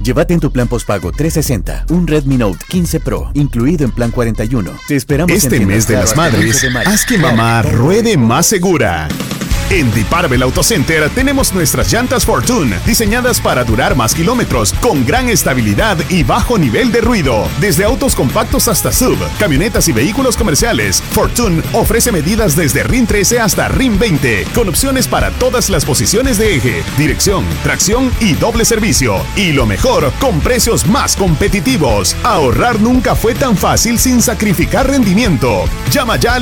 Llévate en tu plan postpago 360 un Redmi Note 15 Pro, incluido en plan 41. Te esperamos este en mes de las madres. Haz que mamá ruede más segura. En Diparvel Auto Center tenemos nuestras llantas Fortune, diseñadas para durar más kilómetros, con gran estabilidad y bajo nivel de ruido. Desde autos compactos hasta SUV, camionetas y vehículos comerciales, Fortune ofrece medidas desde RIN 13 hasta RIN 20, con opciones para todas las posiciones de eje, dirección, tracción y doble servicio. Y lo mejor, con precios más competitivos. Ahorrar nunca fue tan fácil sin sacrificar rendimiento. Llama ya al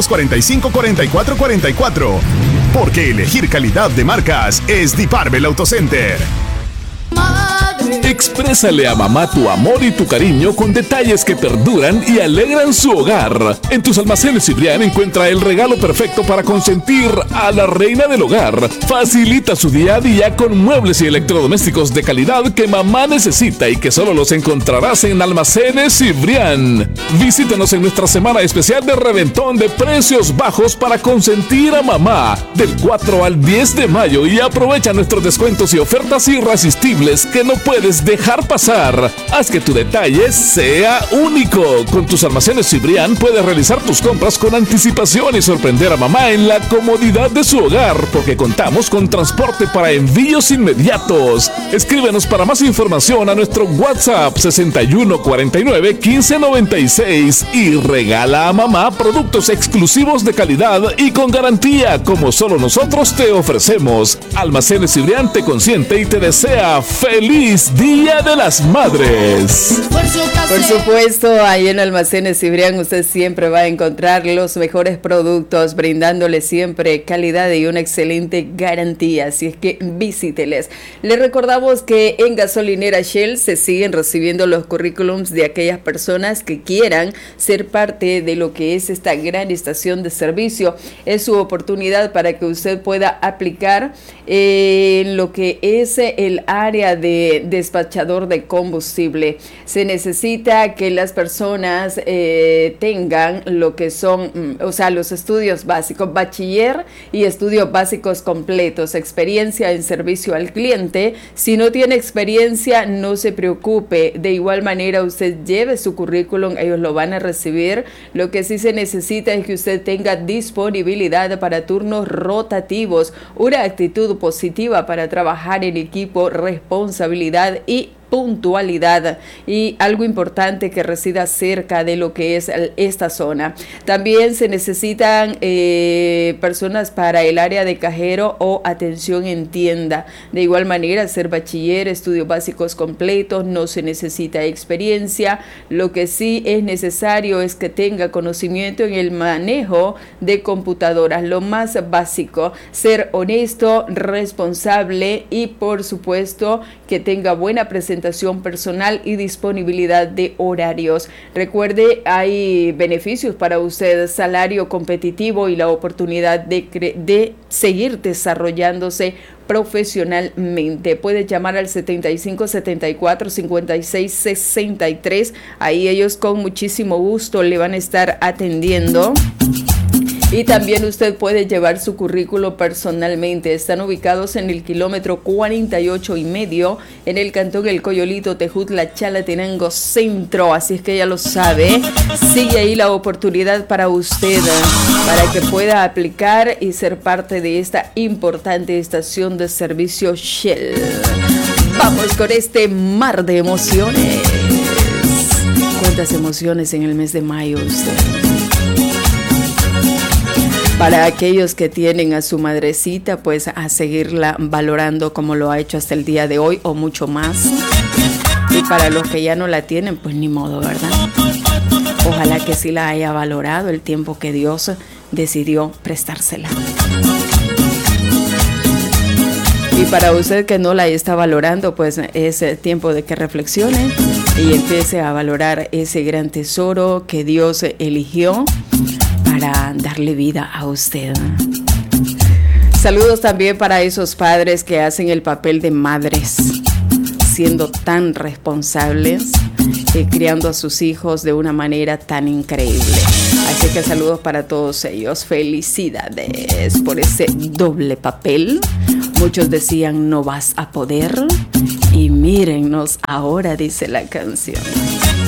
2245-4444. Porque elegir calidad de marcas es Diparvel Auto Center. Exprésale a mamá tu amor y tu cariño con detalles que perduran y alegran su hogar. En tus almacenes Cibrián encuentra el regalo perfecto para consentir a la reina del hogar. Facilita su día a día con muebles y electrodomésticos de calidad que mamá necesita y que solo los encontrarás en Almacenes Cibrián. Visítanos en nuestra semana especial de reventón de precios bajos para consentir a mamá del 4 al 10 de mayo y aprovecha nuestros descuentos y ofertas irresistibles que no puedes dejar pasar. Haz que tu detalle sea único. Con tus almacenes Cibrián puedes realizar tus compras con anticipación y sorprender a mamá en la comodidad de su hogar, porque contamos con transporte para envíos inmediatos. Escríbenos para más información a nuestro WhatsApp 6149-1596 y regala a mamá productos exclusivos de calidad y con garantía como solo nosotros te ofrecemos. Almacenes Cibrián te consiente y te desea feliz Día de las Madres. Por supuesto, ahí en Almacenes Cibrián usted siempre va a encontrar los mejores productos, brindándole siempre calidad y una excelente garantía, así es que visíteles. Les recordamos que en Gasolinera Shell se siguen recibiendo los currículums de aquellas personas que quieran ser parte de lo que es esta gran estación de servicio. Es su oportunidad para que usted pueda aplicar en lo que es el área de despachador de combustible. Se necesita que las personas tengan lo que son, los estudios básicos, bachiller y estudios básicos completos, experiencia en servicio al cliente. Si no tiene experiencia, no se preocupe. De igual manera, usted lleve su currículum, ellos lo van a recibir. Lo que sí se necesita es que usted tenga disponibilidad para turnos rotativos, una actitud positiva para trabajar en equipo, responsabilidad y puntualidad, y algo importante, que resida cerca de lo que es esta zona. También se necesitan personas para el área de cajero o atención en tienda. De igual manera, ser bachiller, estudios básicos completos, no se necesita experiencia. Lo que sí es necesario es que tenga conocimiento en el manejo de computadoras, lo más básico, ser honesto, responsable y por supuesto que tenga buena presentación personal y disponibilidad de horarios. Recuerde, hay beneficios para usted, salario competitivo y la oportunidad de seguir desarrollándose profesionalmente. Puede llamar al 7574-5663. Ahí ellos con muchísimo gusto le van a estar atendiendo. Y también usted puede llevar su currículo personalmente. Están ubicados en el kilómetro 48.5 en el cantón El Coyolito, Tejutla, Chalatenango Centro. Así es que ya lo sabe. Sigue ahí la oportunidad para usted, para que pueda aplicar y ser parte de esta importante estación de servicio Shell. Vamos con este mar de emociones. ¿Cuántas emociones en el mes de mayo usted? Para aquellos que tienen a su madrecita, pues a seguirla valorando como lo ha hecho hasta el día de hoy o mucho más. Y para los que ya no la tienen, pues ni modo, ¿verdad? Ojalá que sí la haya valorado el tiempo que Dios decidió prestársela. Y para usted que no la está valorando, pues es tiempo de que reflexione y empiece a valorar ese gran tesoro que Dios eligió para darle vida a usted. Saludos también para esos padres que hacen el papel de madres, siendo tan responsables y criando a sus hijos de una manera tan increíble. Así que saludos para todos ellos. Felicidades por ese doble papel. Muchos decían no vas a poder y mírennos ahora, dice la canción.